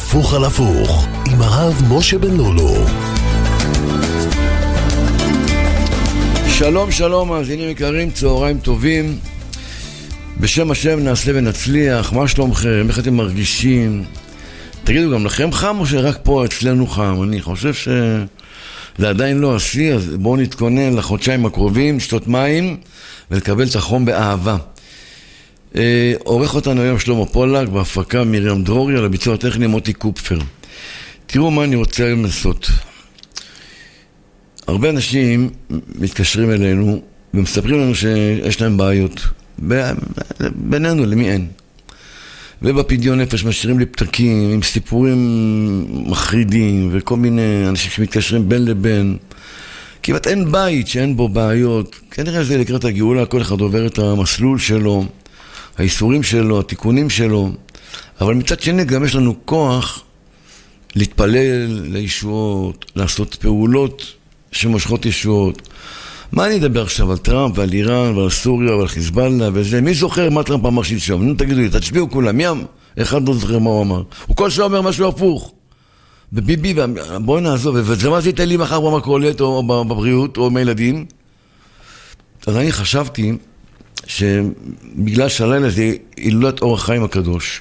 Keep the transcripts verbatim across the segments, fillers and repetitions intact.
הפוך על הפוך עם הרב משה בן לולו. שלום שלום מאזינים יקרים, צהריים טובים. בשם השם נעשה ונצליח. מה שלומכם? איך אתם מרגישים? תגידו, גם לכם חם או שרק פה אצלנו חם? אני חושב שזה עדיין לא עשי, אז בואו נתכונן לחודשיים הקרובים, לשתות מים ולקבל את החום באהבה. אה, עורך אותנו היום שלמה פולק, בהפקה מרים דרורי, על הביצוע הטכני מוטי קופפר. תראו מה אני רוצה לעשות. הרבה אנשים מתקשרים אלינו ומספרים לנו שיש להם בעיות. בינינו, למי אין? ובפדיון נפש משאירים לי פתקים עם סיפורים מחרידים וכל מיני אנשים שמתקשרים בין לבין. כמעט אין בית שאין בו בעיות. כנראה זה לקראת הגאולה, כל אחד עובר את המסלול שלו, האיסורים שלו, התיקונים שלו. אבל מצד שני גם יש לנו כוח להתפלל לישועות, לעשות פעולות שמושכות ישועות. מה אני אדבר עכשיו? על טראמפ ועל איראן ועל סוריה ועל חיזבאללה וזה? מי זוכר מה טראמפ אמר שלשום? נו תגידו לי, תצביעו כולם. מי אחד לא זוכר מה הוא אמר? הוא כל שעה אומר משהו הפוך. וביבי, בואי נעזוב, וזה מה זה ייתן לי מחר במקולת או בבריאות או מילדים? אז אני חשבתי שבגלל שהלילה זה הילולת אור החיים הקדוש,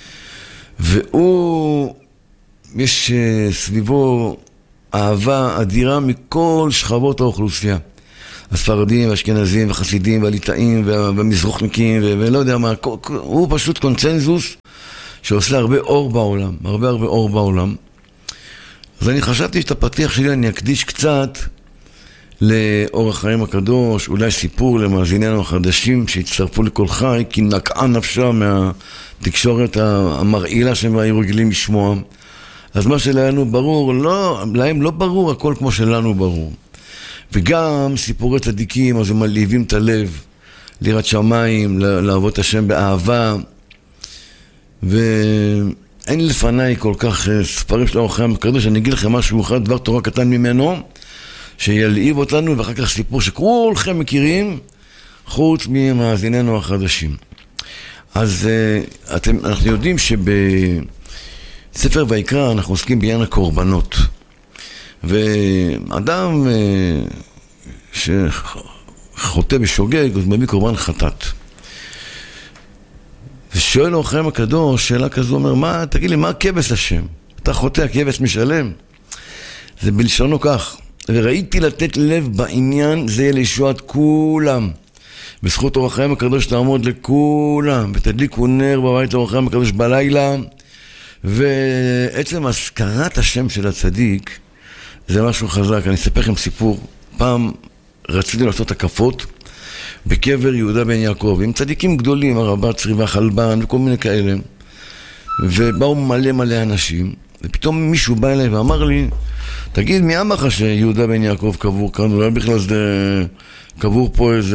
והוא, יש סביבו אהבה אדירה מכל שכבות האוכלוסייה. הספרדים והאשכנזים והחסידים והליטאים והמזרוחניקים ולא יודע מה, הוא פשוט קונצנזוס שעושה הרבה אור בעולם, הרבה הרבה אור בעולם. אז אני חשבתי שאת הפתיח שלי אני אקדיש קצת לאור החיים הקדוש, אולי סיפור למאזיננו החדשים שהצטרפו לכל חי, כי נקעה נפשה מהתקשורת המרעילה שהם היו רגילים לשמוע. אז מה שלנו ברור, לא, להם לא ברור הכל כמו שלנו ברור. וגם סיפורי צדיקים, אז הם מלהיבים את הלב, ליראת שמיים, לעבוד השם באהבה. ואין לפניי כל כך ספרים של אור החיים הקדוש, אני אגיד לכם משהו אחד, דבר תורה קטן ממנו, שילהיב אותנו, ואחר כך סיפור שכולכם מכירים, חוץ ממאזיננו החדשים. אז אתם, אנחנו יודעים שבספר ויקרא אנחנו עוסקים בעניין הקורבנות. ואדם שחוטא בשוגג, אז מביא קורבן חטאת. ושואל אור החיים הקדוש, שאלה כזו, אומר, מה, תגיד לי, מה הכבש השם? אתה חוטא, הכבש משלם? זה בלשונו כך. וראיתי לתת לב בעניין, זה יהיה לישועת כולם. בזכות אור החיים הקדוש תעמוד לכולם, ותדליקו נר בבית אור החיים הקדוש בלילה. ועצם הזכרת השם של הצדיק, זה משהו חזק. אני אספר לכם סיפור. פעם רציתי לעשות הקפות בקבר יהודה בן יעקב, עם צדיקים גדולים, הרב צרי והחלבן וכל מיני כאלה. ובאו מלא מלא אנשים, ופתאום מישהו בא אליי ואמר לי, תגיד, מי אמר לך שיהודה בן יעקב קבור כאן? אולי בכלל זה קבור פה איזה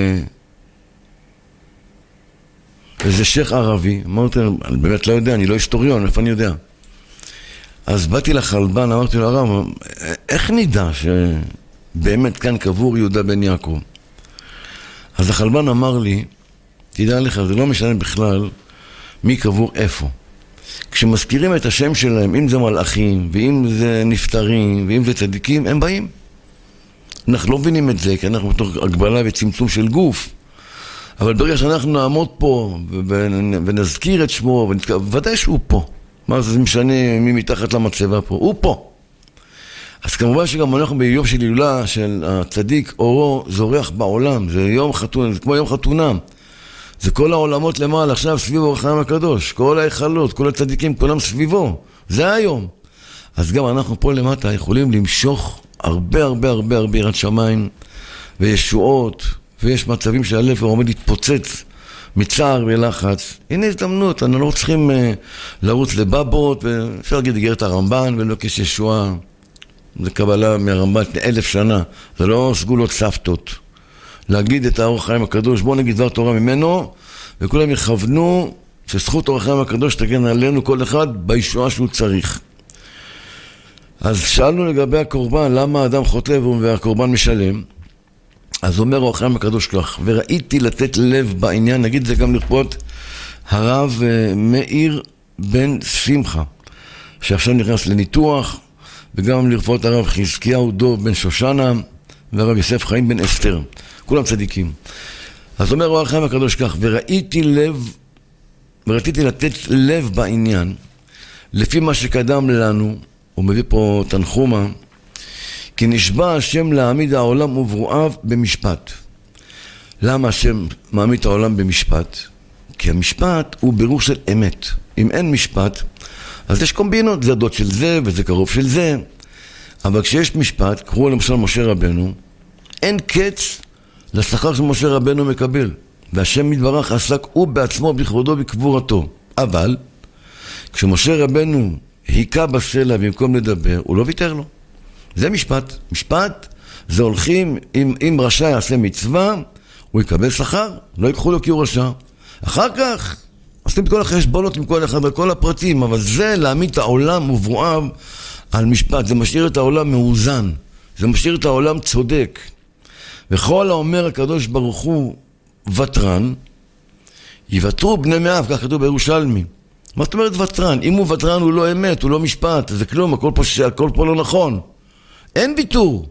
איזה שייך ערבי. אמרתי, אני באמת לא יודע, אני לא היסטוריון, איפה אני יודע? אז באתי לחלבן, אמרתי לו, הרב, איך נדע שבאמת כאן קבור יהודה בן יעקב? אז החלבן אמר לי, תדע לך, זה לא משנה בכלל מי קבור איפה. כשמזכירים את השם שלהם, אם זה מלאכים, ואם זה נפטרים, ואם זה צדיקים, הם באים. אנחנו לא מבינים את זה, כי אנחנו בתוך הגבלה וצמצום של גוף. אבל ברגע שאנחנו נעמוד פה ונזכיר את שמו, ודאי שהוא פה. מה זה משנה מי מתחת למצבה פה? הוא פה. אז כמובן שגם אנחנו ביום של הילולה של הצדיק, אורו זורח בעולם. זה יום חתונה, זה כמו יום חתונה. זה כל העולמות למעלה, עכשיו סביב אור החיים הקדוש. כל ההיכלות, כל הצדיקים, כולם סביבו. זה היום. אז גם אנחנו פה למטה יכולים למשוך הרבה הרבה הרבה הרבה יראת שמיים וישועות, ויש מצבים שהלב עומד להתפוצץ מצער ולחץ. הנה הזדמנות, אנחנו לא צריכים uh, לרוץ לבבות, ואפשר להגיד לגר את הרמב"ן ולבקש ישועה. זה קבלה מהרמב"ן אלף שנה, זה לא סגולות סבתות. להגיד את האור החיים הקדוש, בואו נגיד דבר תורה ממנו, וכולם יכוונו שזכות אור החיים הקדוש תגן עלינו כל אחד בישועה שהוא צריך. אז שאלנו לגבי הקורבן, למה האדם חוטא והקורבן משלם? אז אומר אור החיים הקדוש כך, וראיתי לתת לב בעניין, נגיד זה גם לכבוד הרב מאיר בן שמחה, שעכשיו נכנס לניתוח, וגם לרפואת הרב חזקיהו דוב בן שושנה, והרב יוסף חיים בן אסתר. כולם צדיקים. אז אומר אור החיים הקדוש כך, וראיתי לב, ורציתי לתת לב בעניין, לפי מה שקדם לנו, הוא מביא פה תנחומה, כי נשבע השם להעמיד העולם וברואיו במשפט. למה השם מעמיד את העולם במשפט? כי המשפט הוא בירור של אמת. אם אין משפט, אז יש קומבינות, זה דוד של זה וזה קרוב של זה. אבל כשיש משפט, קראו למשל משה רבנו, אין קץ לשכר שמשה רבנו מקבל. והשם מתברך עסק הוא בעצמו בכבודו בקבורתו. אבל כשמשה רבנו היכה בסלע במקום לדבר, הוא לא ויתר לו. זה משפט. משפט זה הולכים, אם, אם רשע יעשה מצווה, הוא יקבל שכר, לא יקחו לו כי הוא רשע. אחר כך עושים את כל החשבונות עם כל אחד וכל הפרטים, אבל זה להעמיד את העולם וברואיו על משפט. זה משאיר את העולם מאוזן, זה משאיר את העולם צודק. וכל האומר הקדוש ברוך הוא ותרן, יוותרו בני מאב, כך כתוב בירושלמי. מה זאת אומרת ותרן? אם הוא ותרן הוא לא אמת, הוא לא משפט, זה כלום, הכל פה, הכל פה לא נכון. אין ויתור.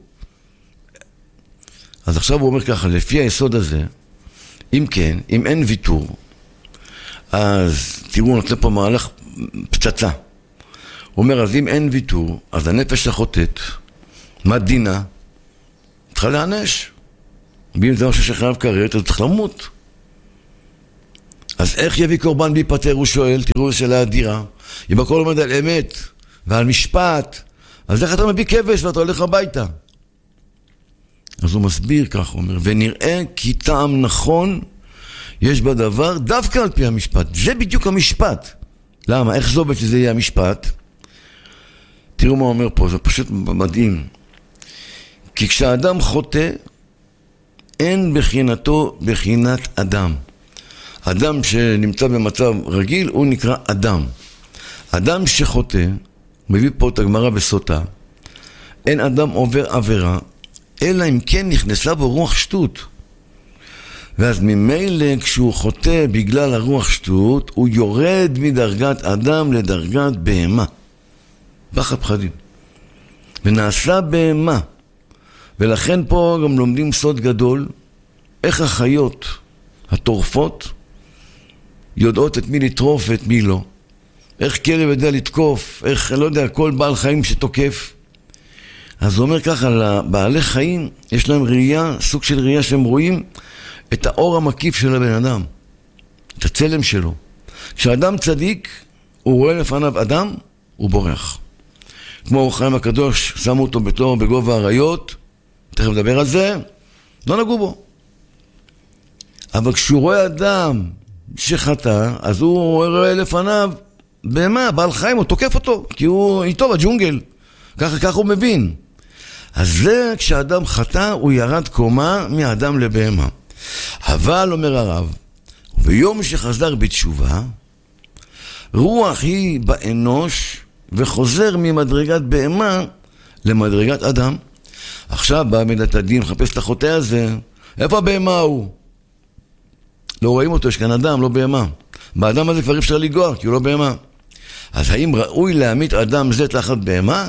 אז עכשיו הוא אומר ככה, לפי היסוד הזה, אם כן, אם אין ויתור, אז תראו, הוא נותן פה מהלך פצצה. הוא אומר, אז אם אין ויתור, אז הנפש החוטאת, מה דינה? צריכה להענש. ואם זה משהו שחייב כרת, אז צריך למות. אז איך יביא קורבן בלי פטר? הוא שואל, תראו שאלה אדירה. אם הכל עומד על אמת ועל משפט, אז איך אתה מביא כבש ואתה הולך הביתה? אז הוא מסביר כך, הוא אומר, ונראה כי טעם נכון יש בדבר דווקא על פי המשפט. זה בדיוק המשפט. למה? איך זה עובד שזה יהיה המשפט? תראו מה הוא אומר פה, זה פשוט מדהים. כי כשאדם חוטא, אין בחינתו בחינת אדם. אדם שנמצא במצב רגיל, הוא נקרא אדם. אדם שחוטא, מביא פה את הגמרא בסוטה, אין אדם עובר עבירה, אלא אם כן נכנסה בו רוח שטות. ואז ממילא כשהוא חוטא בגלל הרוח שטות, הוא יורד מדרגת אדם לדרגת בהמה. פחד פחדים. ונעשה בהמה. ולכן פה גם לומדים סוד גדול, איך החיות הטורפות יודעות את מי לטרוף ואת מי לא. איך כלב יודע לתקוף, איך, לא יודע, כל בעל חיים שתוקף. אז הוא אומר ככה, לבעלי חיים יש להם ראייה, סוג של ראייה שהם רואים את האור המקיף של הבן אדם, את הצלם שלו. כשאדם צדיק, הוא רואה לפניו אדם, הוא בורח. כמו אור החיים הקדוש, שמו אותו בתור בגובה הריות, תכף נדבר על זה, לא נגעו בו. אבל כשהוא רואה אדם שחטא, אז הוא רואה לפניו, במה? בעל חיים, הוא תוקף אותו, כי הוא איתו בג'ונגל. ככה, ככה הוא מבין. אז זה, כשאדם חטא, הוא ירד קומה מאדם לבהמה. אבל, אומר הרב, ביום שחזר בתשובה, רוח היא באנוש, וחוזר ממדרגת בהמה למדרגת אדם. עכשיו בא מידת הדין, מחפש את החוטא הזה. איפה הבהמה הוא? לא רואים אותו, יש כאן אדם, לא בהמה. באדם הזה כבר אפשר לגוע, כי הוא לא בהמה. אז האם ראוי להעמיד אדם זה תחת בהמה?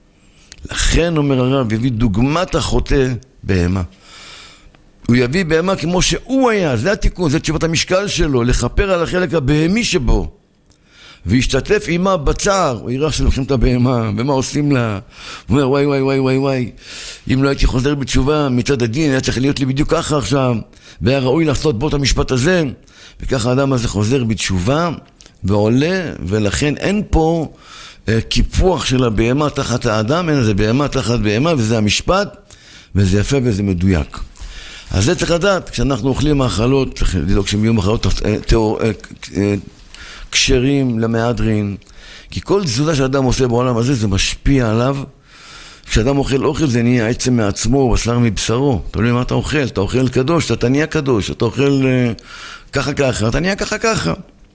לכן אומר הרב, יביא דוגמת החוטא בהמה. הוא יביא בהמה כמו שהוא היה, זה התיקון, זה תשובת המשקל שלו, לחפר על החלק הבהמי שבו. והשתתף עימה בצער, הוא יראה שלוקחים את הבהמה, ומה עושים לה? הוא אומר, וואי, וואי, וואי, וואי, וואי, אם לא הייתי חוזר בתשובה מצד הדין, היה צריך להיות לי בדיוק ככה עכשיו, והיה ראוי לעשות בו את המשפט הזה, וככה האדם הזה חוזר בתשובה, ועולה, ולכן אין פה אה, קיפוח של הבהמה תחת האדם, אין זה בהמה תחת בהמה, וזה המשפט, וזה יפה וזה מדויק. אז זה צריך לדעת, כשאנחנו אוכלים מאכלות, צריך לדאוג שהם יהיו מאכלות תיאור, אה, אה, קשרים למהדרין, כי כל תזוזה שאדם עושה בעולם הזה זה משפיע עליו. כשאדם אוכל אוכל זה נהיה עצם מעצמו, בשר מבשרו. אתה יודע מה אתה אוכל? אתה אוכל קדוש, אתה נהיה קדוש. אתה אוכל uh, ככה ככה, אתה נהיה ככה ככה.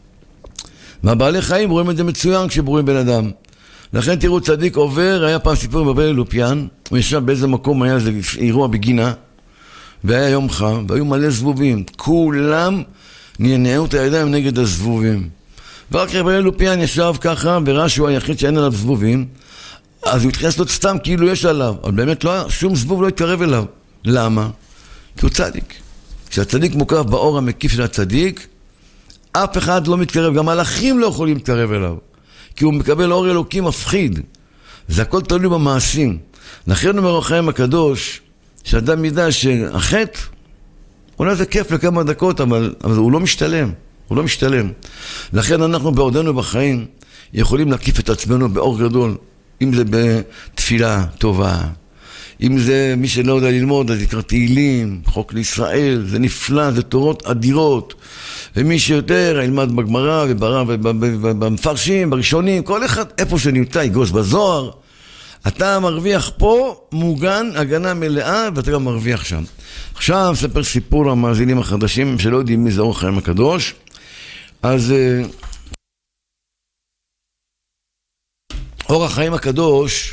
והבעלי חיים רואים את זה מצוין כשברואים בן אדם. לכן תראו, צדיק עובר, היה פעם סיפור בבית אלופיאן, הוא ישב באיזה מקום, היה איזה אירוע בגינה, והיה יום חם, והיו מלא זבובים. כולם נענעו את הידיים נגד הזבובים. ורק רבי לופיאן ישב ככה וראה שהוא היחיד שאין עליו זבובים, אז הוא התחיל לעשות סתם כאילו יש עליו, אבל באמת לא, שום זבוב לא התקרב אליו. למה? כי הוא צדיק. כשהצדיק מוקף באור המקיף של הצדיק, אף אחד לא מתקרב, גם מלאכים לא יכולים להתקרב אליו, כי הוא מקבל אור אלוקי מפחיד. זה הכל תלוי במעשים. לכן אומר החיים הקדוש, שאדם ידע שהחטא, אולי זה כיף לכמה דקות, אבל, אבל הוא לא משתלם, הוא לא משתלם. לכן אנחנו בעודנו בחיים יכולים להקיף את עצמנו באור גדול, אם זה בתפילה טובה, אם זה מי שלא יודע ללמוד, אז יקרא תהילים, חוק לישראל, זה נפלא, זה תורות אדירות. ומי שיותר ילמד בגמרא וברא ובמפרשים, בראשונים, כל אחד איפה שנמצא, יגוש בזוהר. אתה מרוויח פה מוגן, הגנה מלאה, ואתה גם מרוויח שם. עכשיו ספר סיפור למאזינים החדשים שלא יודעים מי זה אור החיים הקדוש. אז אור החיים הקדוש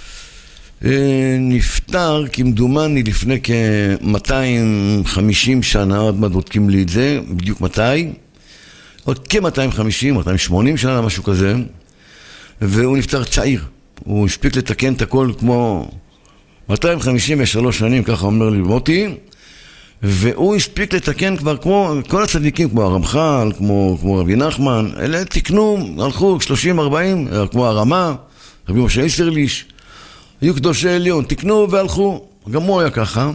נפטר כמדומני לפני כ-מאתיים וחמישים שנה, עוד מעט בודקים לי את זה, בדיוק מתי, עוד כ-מאתיים וחמישים, מאתיים ושמונים שנה, משהו כזה, והוא נפטר צעיר. הוא הספיק לתקן את הכל כמו מאתיים חמישים ושלוש שנים, ככה אומר לי מוטי, והוא הספיק לתקן כבר כמו כל הצדיקים, כמו הרמח"ל, כמו, כמו רבי נחמן, אלה תקנו, הלכו שלושים ארבעים, כמו הרמה, רבי משה איסרליש, היו קדושי עליון, תקנו והלכו, גם הוא היה ככה,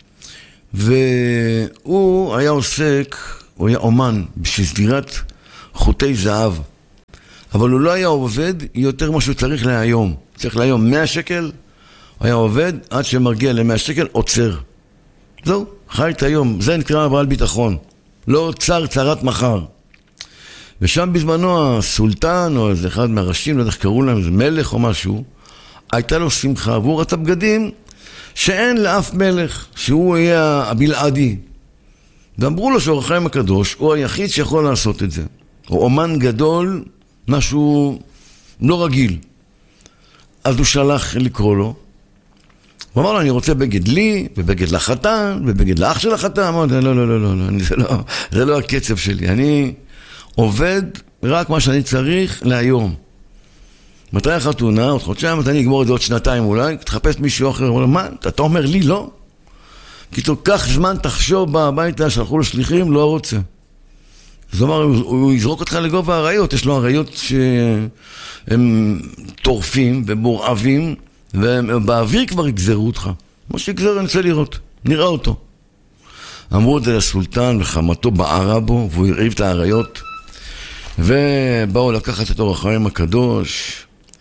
והוא היה עוסק, הוא היה אומן בשביל סדירת חוטי זהב, אבל הוא לא היה עובד יותר מה שהוא צריך להיום. צריך להיום מאה שקל, הוא היה עובד עד שמרגיע ל-מאה שקל, עוצר. זהו, חי את היום, זה נקרא בעל ביטחון, לא צר צרת מחר. ושם בזמנו הסולטן או איזה אחד מהראשים, לא יודע איך קראו להם, זה מלך או משהו, הייתה לו שמחה, והוא רצה בגדים שאין לאף מלך, שהוא יהיה הבלעדי. ואמרו לו שאור החיים הקדוש הוא היחיד שיכול לעשות את זה. הוא אומן גדול, משהו לא רגיל. אז הוא שלח לקרוא לו, הוא אמר לו, אני רוצה בגד לי, ובגד לחתן, ובגד לאח של החתן. אמרתי, לא, לא, לא, לא, לא, זה לא, זה לא הקצב שלי. אני עובד רק מה שאני צריך להיום. מתי החתונה? עוד חודשיים, מתי אני אגמור את זה עוד שנתיים אולי? תחפש מישהו אחר, הוא אומר, מה? אתה אומר לי לא? כי כל כך זמן תחשוב בביתה, שלחו לו שליחים, לא רוצה. אז הוא אמר, הוא יזרוק אותך לגובה הרעיות, יש לו הרעיות שהם טורפים ומורעבים, ובאוויר כבר יגזרו אותך. מה שיגזר אני רוצה לראות, נראה אותו. אמרו את זה לסולטן וחמתו בערה בו, והוא הרעיב את הרעיות, ובאו לקחת את אור החיים הקדוש.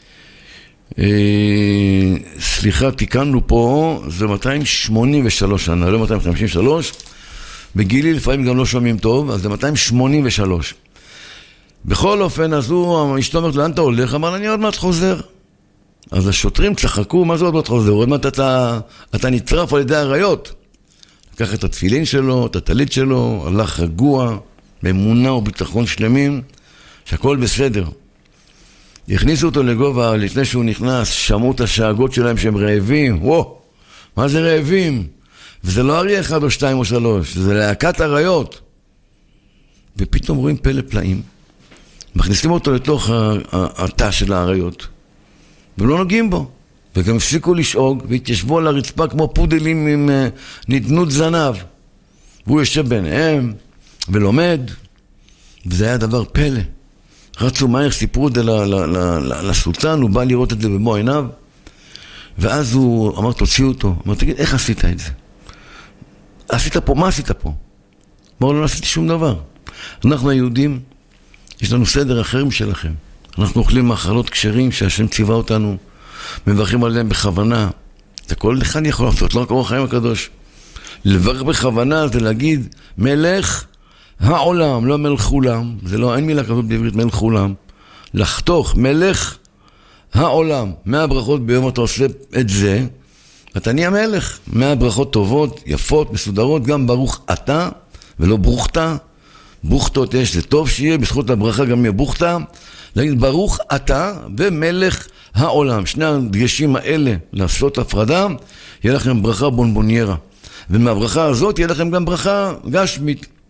סליחה, תיקנו פה, זה מאתיים שמונים ושלוש שנה, לא מאתיים חמישים ושלוש, בגילי לפעמים גם לא שומעים טוב, אז זה מאתיים שמונים ושלוש. בכל אופן, אז הוא, אשתו אומרת, לאן אתה הולך? אמר, אני עוד מעט חוזר. אז השוטרים צחקו, מה זה עוד מעט חוזר? עוד מעט אתה, אתה נטרף על ידי הרעיות. לקח את התפילין שלו, את הטלית שלו, הלך רגוע, באמונה וביטחון שלמים, שהכל בסדר. הכניסו אותו לגובה, לפני שהוא נכנס, שמעו את השאגות שלהם שהם רעבים. וואו, מה זה רעבים? וזה לא אריה אחד או שתיים או שלוש, זה להקת הרעיות. ופתאום רואים פלא פלאים, מכניסים אותו לתוך התא של הרעיות, ולא נוגעים בו. וגם הפסיקו לשאוג, והתיישבו על הרצפה כמו פודלים עם נדנות זנב. והוא יושב ביניהם, ולומד, וזה היה דבר פלא. רצו מהר, סיפרו את זה לסולטן, הוא בא לראות את זה במו עיניו, ואז הוא אמר, תוציאו אותו. אמר, תגיד, איך עשית את זה? עשית פה, מה עשית פה? אמר, לא עשיתי שום דבר. אנחנו היהודים, יש לנו סדר אחר משלכם. אנחנו אוכלים מאכלות כשרים שהשם ציווה אותנו, מברכים עליהם בכוונה. זה כל אחד יכול לעשות, לא רק אור החיים הקדוש. לברך בכוונה זה להגיד, מלך העולם, לא מלך עולם. זה לא, אין מילה כזאת בעברית, מלך עולם. לחתוך, מלך העולם. מאה ברכות ביום אתה עושה את זה, אתה נהיה מלך. מאה ברכות טובות, יפות, מסודרות, גם ברוך אתה, ולא ברוכתה. ברוכתות יש, זה טוב שיהיה, בזכות הברכה גם יהיה ברוכתה. להגיד ברוך אתה ומלך העולם. שני הדגשים האלה, לעשות הפרדה, יהיה לכם ברכה בונבוניירה. ומהברכה הזאת יהיה לכם גם ברכה גשמית.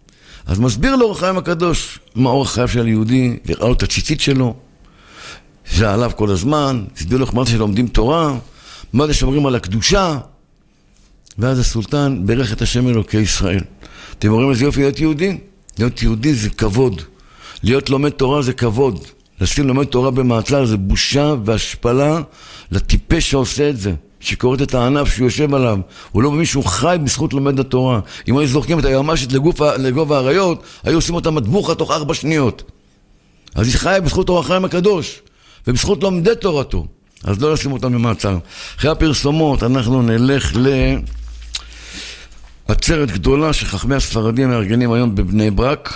אז מסביר לו אור החיים הקדוש מה אור החיים של היהודי, והראה לו את הציצית שלו, זה עליו כל הזמן, תדעו לך מה זה שלומדים תורה, מה זה שומרים על הקדושה, ואז הסולטן ברך את השם אלוקי ישראל. אתם אומרים איזה יופי להיות יהודי? להיות יהודי זה כבוד, להיות לומד תורה זה כבוד, לשים לומד תורה במעצר זה בושה והשפלה לטיפש שעושה את זה, שקוראת את הענף שהוא יושב עליו, הוא לא במישהו חי בזכות לומד התורה. אם היו זורקים את היועמ"שית לגובה האריות, היו עושים אותה מטבוחה תוך ארבע שניות. אז היא חי בזכות אור החיים הקדוש, ובזכות לומדי תורתו, אז לא לשים אותם במעצר. אחרי הפרסומות אנחנו נלך לעצרת גדולה שחכמי הספרדים מארגנים היום בבני ברק.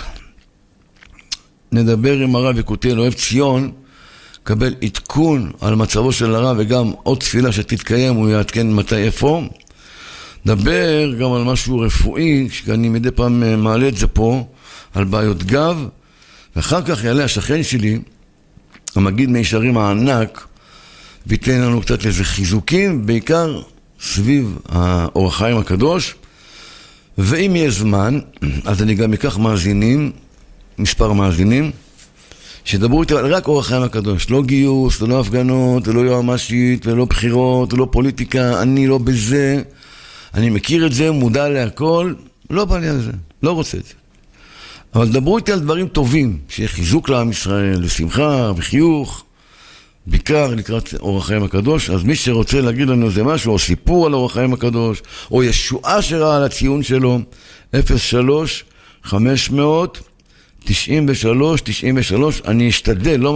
נדבר עם הרב יקותיאל אוהב ציון, קבל עדכון על מצבו של הרב, וגם עוד תפילה שתתקיים, הוא יעדכן מתי איפה. נדבר גם על משהו רפואי, שאני מדי פעם מעלה את זה פה, על בעיות גב, ואחר כך יעלה השכן שלי, המגיד מישרים הענק, ויתן לנו קצת איזה חיזוקים, בעיקר סביב האור החיים הקדוש. ואם יהיה זמן, אז אני גם אקח מאזינים, מספר מאזינים, שדברו איתי על רק אור החיים הקדוש, לא גיוס, לא הפגנות, לא יועמ"שית, ולא בחירות, ולא פוליטיקה, אני לא בזה, אני מכיר את זה, מודע להכל, לא בא לי על זה, לא רוצה את זה. אבל דברו איתי על דברים טובים, שיהיה חיזוק לעם ישראל, לשמחה וחיוך, בעיקר לקראת אור החיים הקדוש. אז מי שרוצה להגיד לנו זה משהו, או סיפור על אור החיים הקדוש, או ישועה שראה על הציון שלו, אפס שלוש חמש מאות תשעים ושלוש תשעים ושלוש, אני אשתדל, לא